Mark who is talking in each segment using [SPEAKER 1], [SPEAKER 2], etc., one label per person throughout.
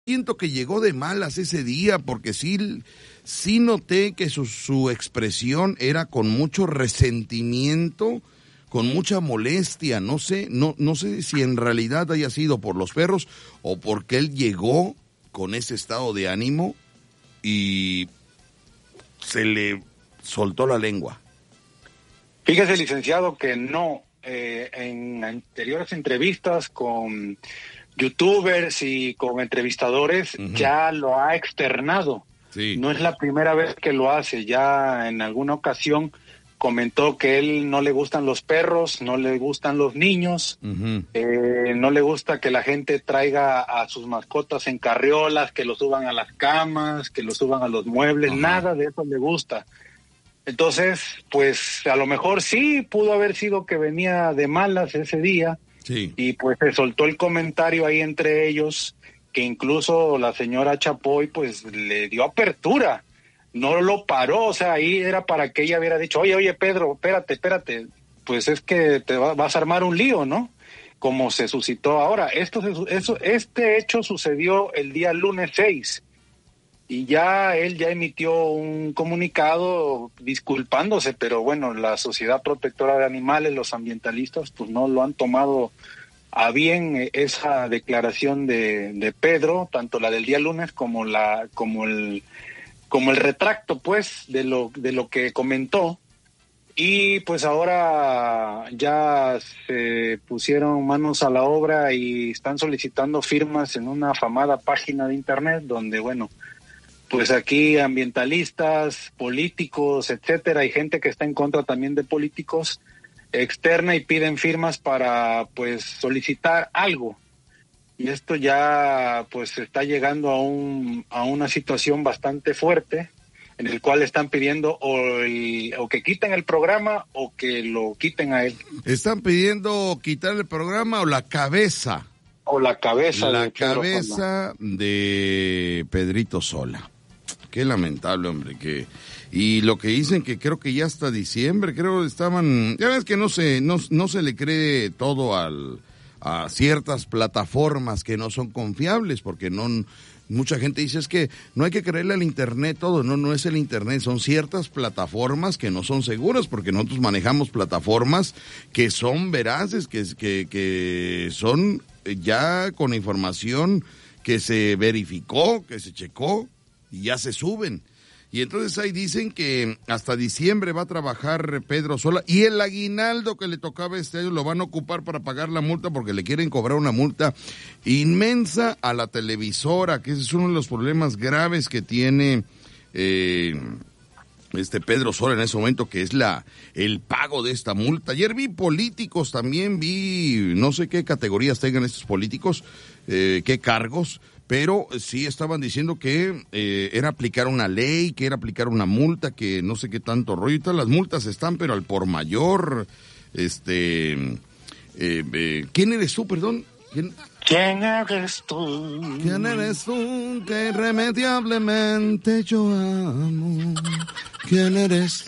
[SPEAKER 1] siento que llegó de malas ese día, porque sí noté que su expresión era con mucho resentimiento, con mucha molestia. No sé si en realidad haya sido por los perros o porque él llegó con ese estado de ánimo y se le soltó la lengua.
[SPEAKER 2] Fíjese, licenciado, que no. En anteriores entrevistas con youtubers y con entrevistadores, ya lo ha externado. Sí. No es la primera vez que lo hace. Ya en alguna ocasión comentó que él no le gustan los perros, no le gustan los niños, no le gusta que la gente traiga a sus mascotas en carriolas, que lo suban a las camas, que lo suban a los muebles, nada de eso le gusta. Entonces, pues a lo mejor sí pudo haber sido que venía de malas ese día, sí. Y pues se soltó el comentario ahí entre ellos, que incluso la señora Chapoy pues le dio apertura, no lo paró, o sea, ahí era para que ella hubiera dicho, oye Pedro, espérate, pues es que te vas a armar un lío, ¿no? Como se suscitó ahora. Este hecho sucedió el día lunes 6. Y él ya emitió un comunicado disculpándose, pero bueno, la Sociedad Protectora de Animales, los ambientalistas, pues no lo han tomado a bien esa declaración de Pedro, tanto la del día lunes como el retracto, pues, de lo que comentó. Y pues ahora ya se pusieron manos a la obra y están solicitando firmas en una afamada página de internet donde, bueno, pues aquí ambientalistas, políticos, etcétera, y gente que está en contra también de políticos, externa, y piden firmas para pues solicitar algo. Y esto ya pues está llegando a una situación bastante fuerte, en el cual están pidiendo o que quiten el programa o que lo quiten a él.
[SPEAKER 1] Están pidiendo quitar el programa o la cabeza.
[SPEAKER 2] O la cabeza.
[SPEAKER 1] La cabeza de Pedrito Sola. Qué lamentable, hombre, y lo que dicen que creo que ya hasta diciembre, ya ves que no se le cree todo a ciertas plataformas que no son confiables, porque mucha gente dice es que no hay que creerle al internet todo, no es el internet, son ciertas plataformas que no son seguras, porque nosotros manejamos plataformas que son veraces, que son ya con información que se verificó, que se checó, y ya se suben. Y entonces ahí dicen que hasta diciembre va a trabajar Pedro Sola, y el aguinaldo que le tocaba este año lo van a ocupar para pagar la multa, porque le quieren cobrar una multa inmensa a la televisora, que ese es uno de los problemas graves que tiene Pedro Sola en ese momento, que es el pago de esta multa. Ayer vi políticos también, no sé qué categorías tengan estos políticos, qué cargos, pero sí estaban diciendo que era aplicar una ley, que era aplicar una multa, que no sé qué tanto rollo. Y todas las multas están, pero al por mayor. ¿Quién eres tú, perdón?
[SPEAKER 2] ¿Quién eres tú?
[SPEAKER 1] ¿Quién eres tú que irremediablemente yo amo? ¿Quién eres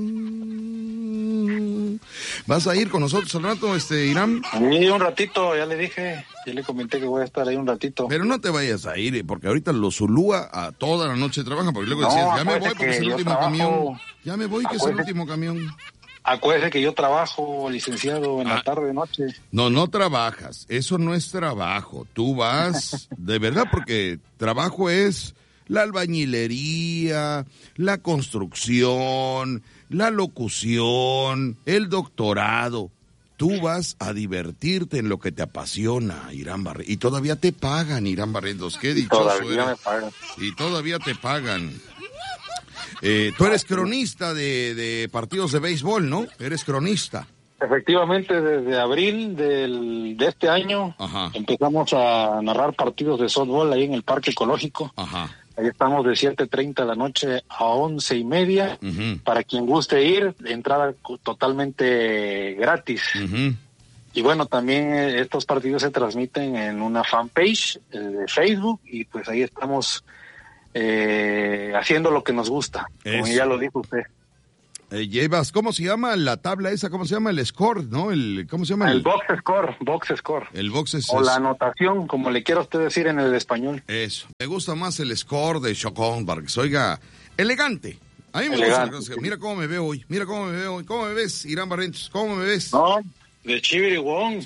[SPEAKER 1] tú? ¿Vas a ir con nosotros al rato, Irán?
[SPEAKER 2] Sí, un ratito, ya le comenté que voy a estar ahí un ratito.
[SPEAKER 1] Pero no te vayas a ir, porque ahorita los Zulúa a toda la noche trabajan, porque luego decías, ya me voy porque es el último camión. Ya me voy que es el último camión.
[SPEAKER 2] Acuérdese que yo trabajo, licenciado, en la tarde, noche.
[SPEAKER 1] No trabajas, eso no es trabajo. Tú vas, de verdad, porque trabajo es la albañilería, la construcción, la locución, el doctorado. Tú vas a divertirte en lo que te apasiona, Irán Barretos. Y todavía te pagan, Irán Barretos. Qué dichoso
[SPEAKER 2] todavía me pagan.
[SPEAKER 1] Y todavía te pagan. Tú eres cronista de partidos de béisbol, ¿no? Eres cronista.
[SPEAKER 2] Efectivamente, desde abril de este año empezamos a narrar partidos de softball ahí en el Parque Ecológico. Ahí estamos de 7:30 de la noche a 11:30. Para quien guste ir, entrada totalmente gratis. Y bueno, también estos partidos se transmiten en una fanpage de Facebook, y pues ahí estamos haciendo lo que nos gusta, como ya lo dijo usted.
[SPEAKER 1] Llevas, ¿cómo se llama la tabla esa? ¿Cómo se llama el score, no? ¿Cómo se llama?
[SPEAKER 2] El box score. El box es... O la anotación, como le quiera usted decir en el español.
[SPEAKER 1] Eso. Me gusta más el score de Chocón, para que se oiga elegante. A mí me gusta. Mira cómo me veo hoy. ¿Cómo me ves, Irán Barrientos? ¿Cómo me ves?
[SPEAKER 2] No, de chibirigüón.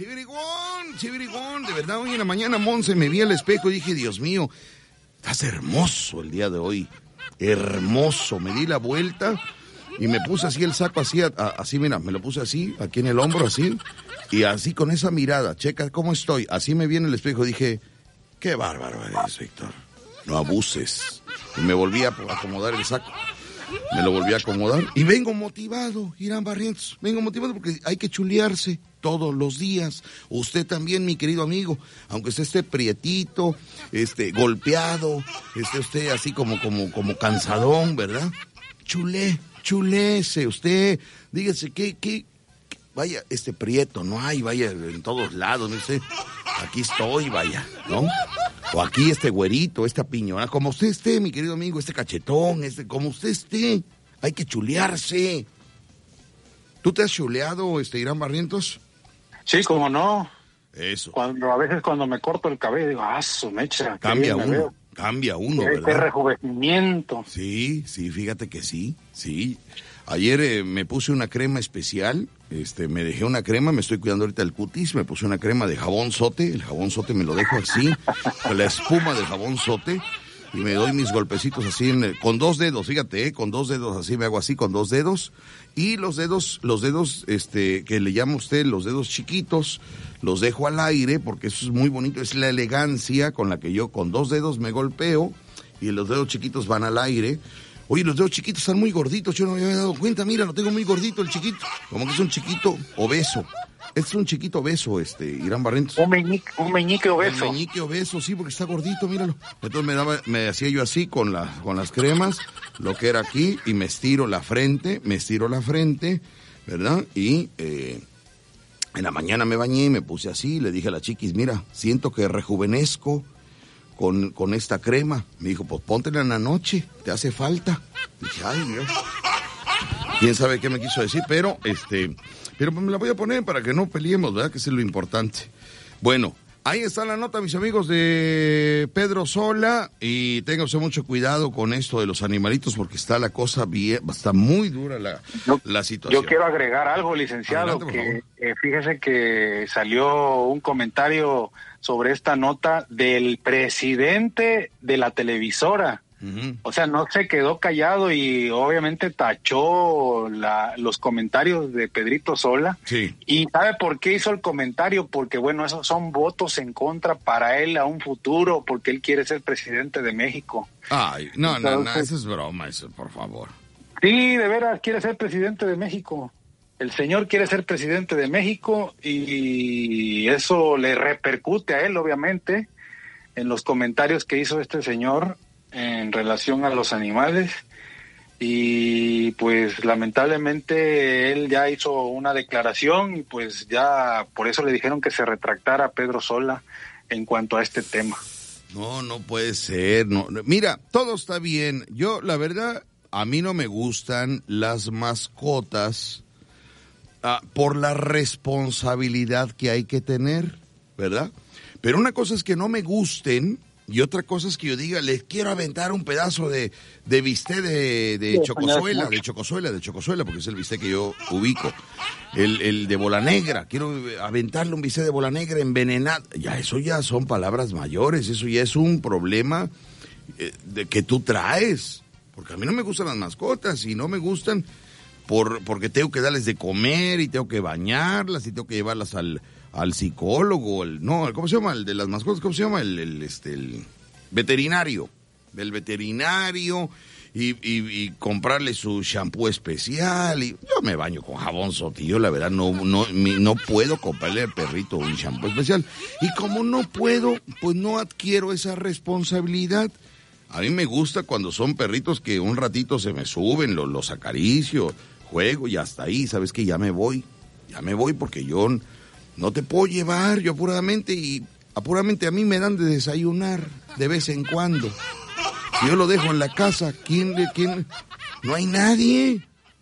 [SPEAKER 1] De verdad, hoy en la mañana, Monse, me vi al espejo y dije, Dios mío, estás hermoso el día de hoy. Hermoso. Me di la vuelta... Y me puse así el saco, así, mira, me lo puse así, aquí en el hombro, así, y así con esa mirada, checa cómo estoy. Así me vi en el espejo, dije, qué bárbaro eres, Víctor, no abuses. Y me volví a acomodar el saco, me lo volví a acomodar, y vengo motivado, Irán Barrientos, vengo motivado porque hay que chulearse todos los días. Usted también, mi querido amigo, aunque usted esté prietito, golpeado, usted así como cansadón, ¿verdad? Chulese, usted, dígase que vaya, prieto, no hay, vaya, en todos lados, no sé, aquí estoy, vaya, ¿no? O aquí güerito, esta piñona, como usted esté, mi querido amigo, cachetón, como usted esté, hay que chulearse. ¿Tú te has chuleado, Irán Barrientos?
[SPEAKER 2] Sí, cómo no.
[SPEAKER 1] Eso.
[SPEAKER 2] A veces cuando me corto el cabello, digo, su mecha.
[SPEAKER 1] Cambia uno, ¿verdad?
[SPEAKER 2] Qué rejuvenecimiento.
[SPEAKER 1] Sí, fíjate que sí. Ayer me puse una crema especial, me dejé una crema, me estoy cuidando ahorita el cutis, me puse una crema de jabón sote, el jabón sote me lo dejo así, con la espuma del jabón sote, y me doy mis golpecitos así con 2 dedos, fíjate, con 2 dedos, así me hago así con 2 dedos, y los dedos, que le llama usted los dedos chiquitos, los dejo al aire, porque eso es muy bonito, es la elegancia con la que yo con 2 dedos me golpeo, y los dedos chiquitos van al aire. Oye, los dedos chiquitos están muy gorditos, yo no me había dado cuenta, mira, lo tengo muy gordito el chiquito, como que es un chiquito obeso. Es un chiquito obeso, Irán Barrientos.
[SPEAKER 2] Un meñique obeso.
[SPEAKER 1] Un meñique obeso, sí, porque está gordito, míralo. Entonces me hacía yo así con las cremas, lo que era aquí, y me estiro la frente, ¿verdad? Y en la mañana me bañé, me puse así, le dije a la chiquis, mira, siento que rejuvenezco con esta crema. Me dijo, pues póntela en la noche, te hace falta. Dije, ay, Dios. Quién sabe qué me quiso decir, pero me la voy a poner para que no peleemos, ¿verdad? Que eso es lo importante. Bueno, ahí está la nota, mis amigos, de Pedro Sola, y ténganse mucho cuidado con esto de los animalitos, porque está la cosa bien, está muy dura la situación.
[SPEAKER 2] Yo quiero agregar algo, licenciado. Adelante, que fíjese que salió un comentario sobre esta nota del presidente de la televisora. Uh-huh. O sea, no se quedó callado y obviamente tachó los comentarios de Pedrito Sola.
[SPEAKER 1] Sí.
[SPEAKER 2] ¿Y sabe por qué hizo el comentario? Porque, bueno, esos son votos en contra para él a un futuro, porque él quiere ser presidente de México.
[SPEAKER 1] Ay, no, eso es broma, eso, por favor.
[SPEAKER 2] Sí, de veras, quiere ser presidente de México. El señor quiere ser presidente de México y eso le repercute a él, obviamente, en los comentarios que hizo este señor en relación a los animales. Y pues lamentablemente él ya hizo una declaración y pues ya por eso le dijeron que se retractara a Pedro Sola en cuanto a este tema.
[SPEAKER 1] No puede ser. No. Mira, todo está bien. Yo, la verdad, a mí no me gustan las mascotas por la responsabilidad que hay que tener, ¿verdad? Pero una cosa es que no me gusten y otra cosa es que yo diga, les quiero aventar un pedazo de bistec de chocosuela, porque es el bistec que yo ubico. El de bola negra, quiero aventarle un bistec de bola negra envenenado. Ya, eso ya son palabras mayores, eso ya es un problema de que tú traes. Porque a mí no me gustan las mascotas y no me gustan porque tengo que darles de comer y tengo que bañarlas y tengo que llevarlas al psicólogo, ¿cómo se llama? El de las mascotas, ¿cómo se llama? El veterinario. Del veterinario y comprarle su shampoo especial. Y yo me baño con jabón sotillo, la verdad, no puedo comprarle al perrito un shampoo especial. Y como no puedo, pues no adquiero esa responsabilidad. A mí me gusta cuando son perritos que un ratito se me suben, los acaricio, juego y hasta ahí, ¿sabes qué? Ya me voy porque yo no te puedo llevar, yo apuradamente a mí me dan de desayunar de vez en cuando. Si yo lo dejo en la casa, ¿quién? No hay nadie.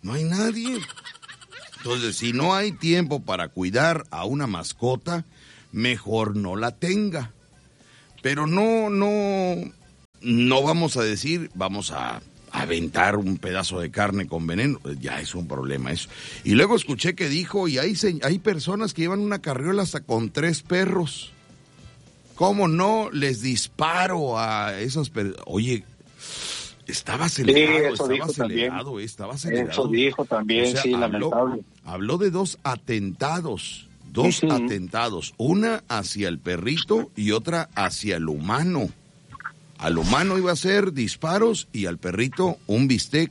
[SPEAKER 1] No hay nadie. Entonces, si no hay tiempo para cuidar a una mascota, mejor no la tenga. Pero no vamos a decir, vamos a aventar un pedazo de carne con veneno. Ya es un problema eso. Y luego escuché que dijo, y hay personas que llevan una carriola hasta con 3 perros. ¿Cómo no les disparo a esas personas? Oye, estaba acelerado, estaba acelerado.
[SPEAKER 2] Eso dijo también, o sea, sí, lamentable.
[SPEAKER 1] Habló de 2 atentados, atentados, una hacia el perrito y otra hacia el humano. Al humano iba a hacer disparos y al perrito un bistec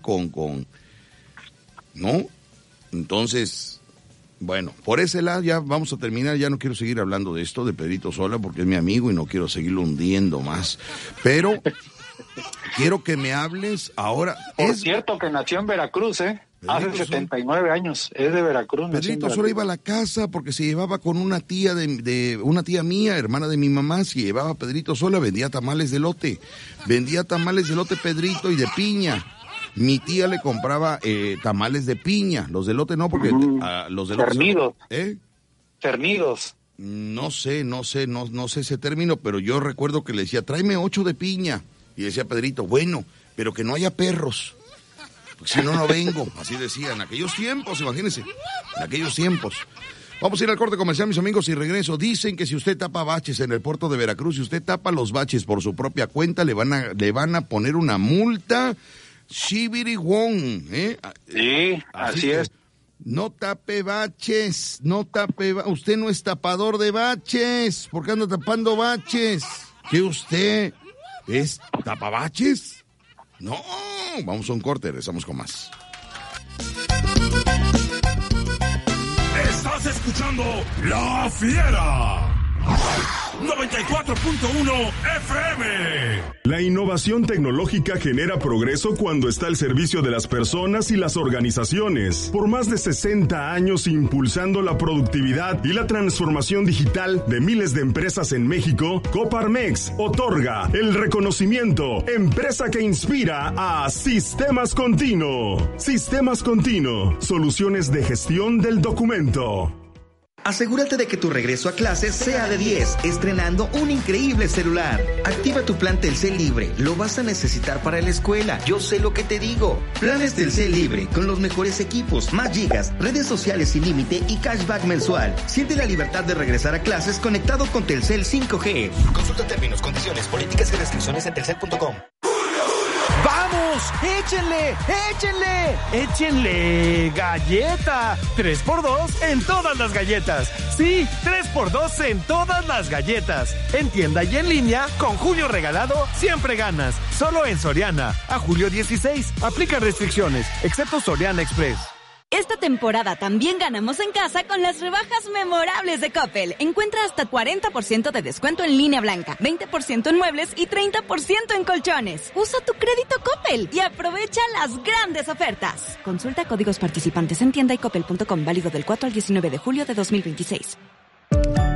[SPEAKER 1] ¿no? Entonces, bueno, por ese lado ya vamos a terminar, ya no quiero seguir hablando de esto, de Pedrito Sola, porque es mi amigo y no quiero seguirlo hundiendo más, pero quiero que me hables ahora.
[SPEAKER 2] Por cierto que nació en Veracruz, hace 79 años, es de Veracruz.
[SPEAKER 1] Pedrito Sola iba a la casa porque se llevaba con una tía de una tía mía, hermana de mi mamá, se llevaba a Pedrito Sola, vendía tamales de elote Pedrito y de piña. Mi tía le compraba tamales de piña, los de elote no, porque los de elote...
[SPEAKER 2] Cernidos.
[SPEAKER 1] No sé ese término, pero yo recuerdo que le decía, tráeme 8 de piña. Y decía Pedrito, bueno, pero que no haya perros, porque si no, no vengo. Así decía, en aquellos tiempos, imagínense, en aquellos tiempos. Vamos a ir al corte comercial, mis amigos, y regreso. Dicen que si usted tapa baches en el puerto de Veracruz, si usted tapa los baches por su propia cuenta, le van a poner una multa... Shibiriguón,
[SPEAKER 2] Sí, así es.
[SPEAKER 1] No tape baches, usted no es tapador de baches, ¿por qué anda tapando baches? ¿Que usted es tapabaches? No, vamos a un corte, regresamos con más.
[SPEAKER 3] Estás escuchando La Fiera 94.1 FM. La innovación tecnológica genera progreso cuando está al servicio de las personas y las organizaciones. Por más de 60 años impulsando la productividad y la transformación digital de miles de empresas en México, Coparmex otorga el reconocimiento Empresa que inspira a Sistemas Continuo. Sistemas Continuo, soluciones de gestión del documento.
[SPEAKER 4] Asegúrate de que tu regreso a clases sea de 10, estrenando un increíble celular. Activa tu plan Telcel Libre, lo vas a necesitar para la escuela, yo sé lo que te digo. Planes Telcel Libre, con los mejores equipos, más gigas, redes sociales sin límite y cashback mensual. Siente la libertad de regresar a clases conectado con Telcel 5G.
[SPEAKER 5] Consulta términos, condiciones, políticas y restricciones en telcel.com.
[SPEAKER 6] ¡Vamos! ¡Échenle galleta! 3x2 en todas las galletas. Sí, 3x2 en todas las galletas. En tienda y en línea, con Julio Regalado, siempre ganas. Solo en Soriana. A julio 16. Aplica restricciones, excepto Soriana Express.
[SPEAKER 7] Esta temporada también ganamos en casa con las rebajas memorables de Coppel. Encuentra hasta 40% de descuento en línea blanca, 20% en muebles y 30% en colchones. Usa tu crédito Coppel y aprovecha las grandes ofertas. Consulta códigos participantes en tienda y coppel.com, válido del 4 al 19 de julio de 2026.